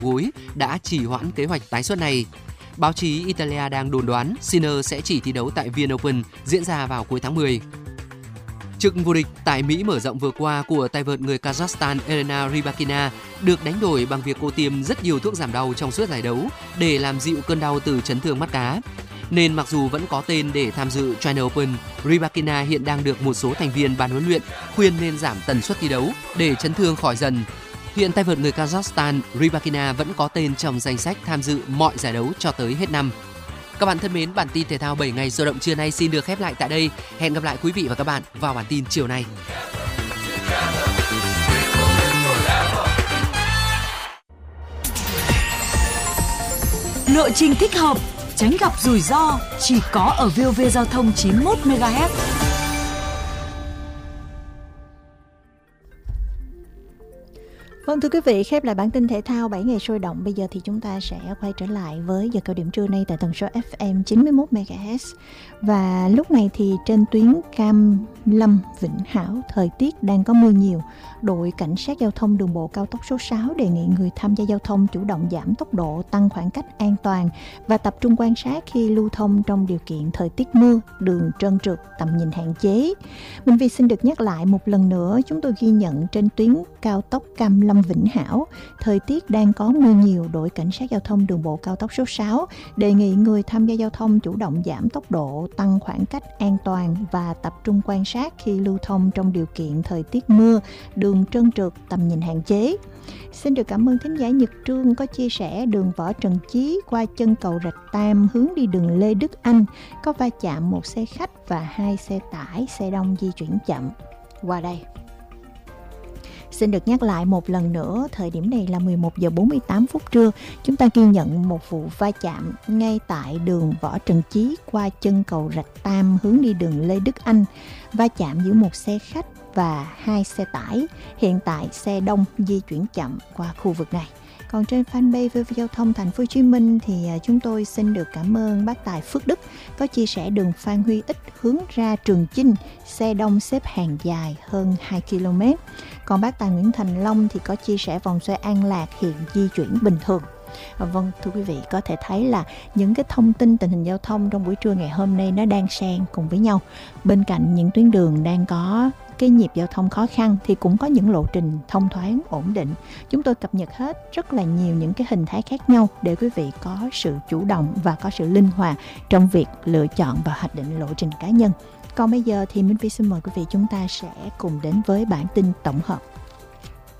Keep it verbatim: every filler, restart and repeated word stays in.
gối đã trì hoãn kế hoạch tái xuất này. Báo chí Italia đang đồn đoán Sinner sẽ chỉ thi đấu tại Vienna Open diễn ra vào cuối tháng mười. Chức vô địch tại Mỹ mở rộng vừa qua của tay vợt người Kazakhstan Elena Rybakina được đánh đổi bằng việc cô tiêm rất nhiều thuốc giảm đau trong suốt giải đấu để làm dịu cơn đau từ chấn thương mắt cá. Nên mặc dù vẫn có tên để tham dự China Open, Rybakina hiện đang được một số thành viên ban huấn luyện khuyên nên giảm tần suất thi đấu để chấn thương khỏi dần. Hiện tay vợt người Kazakhstan Rybakina vẫn có tên trong danh sách tham dự mọi giải đấu cho tới hết năm. Các bạn thân mến, bản tin thể thao bảy ngày sôi động trưa nay xin được khép lại tại đây. Hẹn gặp lại quý vị và các bạn vào bản tin chiều nay. Lộ trình thích hợp, tránh gặp rủi ro chỉ có ở vê o vê Giao thông chín mươi mốt mê ga héc. Vâng, thưa quý vị, khép lại bản tin thể thao bảy ngày sôi động. Bây giờ thì chúng ta sẽ quay trở lại với giờ cao điểm trưa nay tại tần số ép em chín mươi mốt mê ga héc. Và lúc này thì trên tuyến Cam Lâm Vĩnh Hảo, thời tiết đang có mưa nhiều. Đội Cảnh sát Giao thông Đường bộ cao tốc số sáu đề nghị người tham gia giao thông chủ động giảm tốc độ, tăng khoảng cách an toàn và tập trung quan sát khi lưu thông trong điều kiện thời tiết mưa, đường trơn trượt, tầm nhìn hạn chế. Minh Vi xin được nhắc lại một lần nữa, chúng tôi ghi nhận trên tuyến cao tốc Cam Lâm Vĩnh Hảo, thời tiết đang có mưa nhiều. Đội Cảnh sát Giao thông Đường bộ cao tốc số sáu đề nghị người tham gia giao thông chủ động giảm tốc độ, tăng khoảng cách an toàn và tập trung quan sát khi lưu thông trong điều kiện thời tiết mưa, đường trơn trượt, tầm nhìn hạn chế. Xin được cảm ơn thính giả Nhật Trương có chia sẻ đường Võ Trần Chí qua chân cầu Rạch Tam hướng đi đường Lê Đức Anh có va chạm một xe khách và hai xe tải, xe đông di chuyển chậm qua đây. Xin được nhắc lại một lần nữa, thời điểm này là mười một giờ bốn mươi tám phút trưa. Chúng ta ghi nhận một vụ va chạm ngay tại đường Võ Trần Chí qua chân cầu Rạch Tam hướng đi đường Lê Đức Anh. Va chạm giữa một xe khách và hai xe tải. Hiện tại xe đông di chuyển chậm qua khu vực này. Còn trên fanpage vê o vê Giao thông Thành phố Hồ Chí Minh thì chúng tôi xin được cảm ơn bác Tài Phước Đức có chia sẻ đường Phan Huy Ích hướng ra Trường Chinh, xe đông xếp hàng dài hơn hai ki lô mét. Còn bác Tài Nguyễn Thành Long thì có chia sẻ vòng xoay An Lạc hiện di chuyển bình thường. Vâng, thưa quý vị, có thể thấy là những cái thông tin tình hình giao thông trong buổi trưa ngày hôm nay nó đang xen cùng với nhau. Bên cạnh những tuyến đường đang có cái nhịp giao thông khó khăn thì cũng có những lộ trình thông thoáng, ổn định. Chúng tôi cập nhật hết rất là nhiều những cái hình thái khác nhau để quý vị có sự chủ động và có sự linh hoạt trong việc lựa chọn và hoạch định lộ trình cá nhân. Còn bây giờ thì Minh Phi xin mời quý vị chúng ta sẽ cùng đến với bản tin tổng hợp.